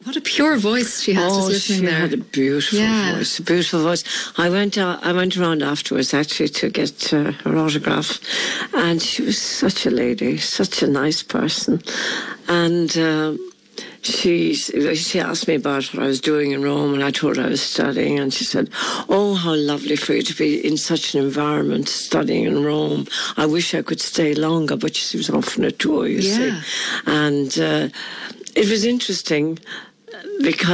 What a pure voice she has, just listening there. She had a beautiful voice. I went around afterwards actually to get her autograph, and she was such a lady, such a nice person, and she asked me about what I was doing in Rome, and I told her I was studying, and she said, "Oh, how lovely for you to be in such an environment studying in Rome. I wish I could stay longer," but she was off on a tour, you see. And it was interesting because